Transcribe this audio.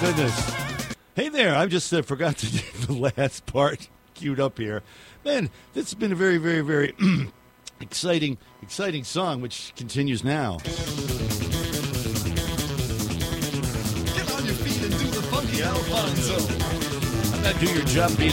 goodness. Hey there, I just forgot to do the last part queued up here. Man, this has been a very, very, very exciting song, which continues now. Get on your feet and do the funky Alfonso. How'd that do your job being